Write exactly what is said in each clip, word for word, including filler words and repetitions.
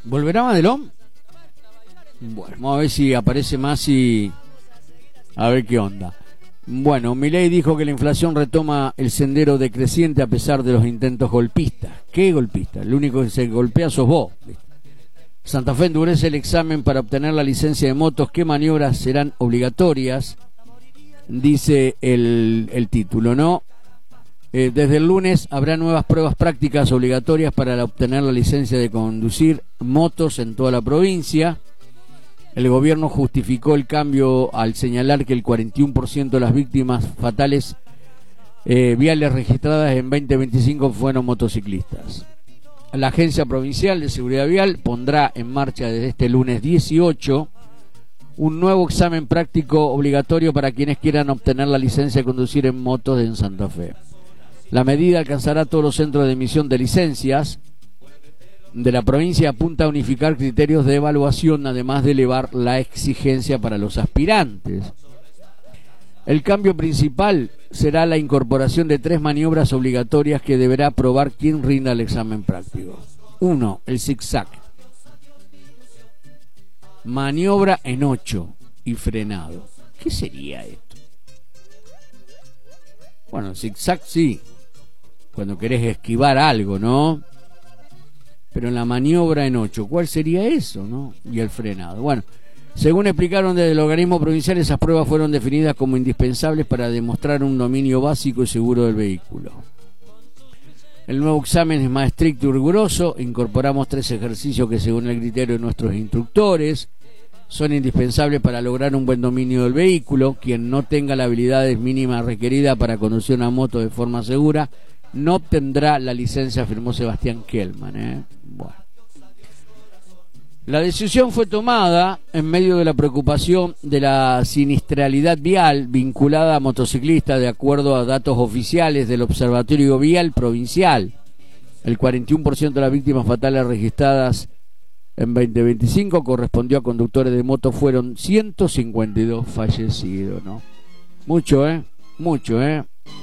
¿Volverá Madelón? Bueno, vamos a ver si aparece más y a ver qué onda. Bueno, Milei dijo que la inflación retoma el sendero decreciente a pesar de los intentos golpistas. ¿Qué golpista? El único que se golpea sos vos. Santa Fe endurece el examen para obtener la licencia de motos. ¿Qué maniobras serán obligatorias? Dice el, el título, ¿no? Eh, desde el lunes habrá nuevas pruebas prácticas obligatorias para obtener la licencia de conducir motos en toda la provincia. El gobierno justificó el cambio al señalar que el cuarenta y uno por ciento de las víctimas fatales eh, viales registradas en veinte veinticinco fueron motociclistas. La Agencia Provincial de Seguridad Vial pondrá en marcha desde este lunes dieciocho un nuevo examen práctico obligatorio para quienes quieran obtener la licencia de conducir en motos en Santa Fe. La medida alcanzará todos los centros de emisión de licencias de la provincia. Apunta a unificar criterios de evaluación, además de elevar la exigencia para los aspirantes. El cambio principal será la incorporación de tres maniobras obligatorias que deberá aprobar quien rinda el examen práctico. Uno, el zigzag. Maniobra en ocho y frenado. ¿Qué sería esto? Bueno, el zigzag sí, cuando querés esquivar algo, ¿no? Pero en la maniobra en ocho, ¿cuál sería eso, no? Y el frenado. Bueno, según explicaron desde el organismo provincial, esas pruebas fueron definidas como indispensables para demostrar un dominio básico y seguro del vehículo. El nuevo examen es más estricto y riguroso. Incorporamos tres ejercicios que, según el criterio de nuestros instructores, son indispensables para lograr un buen dominio del vehículo. Quien no tenga la habilidad mínima requerida para conducir una moto de forma segura no obtendrá la licencia, afirmó Sebastián Kellman, ¿eh? Bueno. La decisión fue tomada en medio de la preocupación de la siniestralidad vial vinculada a motociclistas, de acuerdo a datos oficiales del Observatorio Vial Provincial. El cuarenta y uno por ciento de las víctimas fatales registradas en veinte veinticinco correspondió a conductores de moto. Fueron ciento cincuenta y dos fallecidos, ¿no? Mucho, ¿eh? Mucho, ¿eh?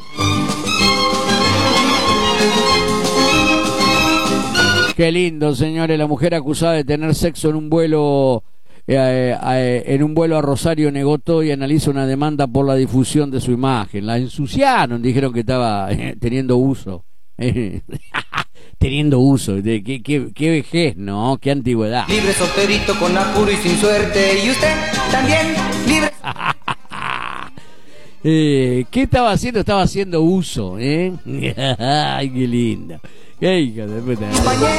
Qué lindo, señores. La mujer acusada de tener sexo en un vuelo eh, eh, en un vuelo a Rosario negó todo y analiza una demanda por la difusión de su imagen. La ensuciaron, dijeron que estaba eh, teniendo uso. Teniendo uso. De, qué, qué, qué vejez, ¿no? Qué antigüedad. Libre, solterito, con apuro y sin suerte. Y usted también, libre. eh, ¿Qué estaba haciendo? Estaba haciendo uso, ¿eh? Ay, qué lindo. Qué hija de puta.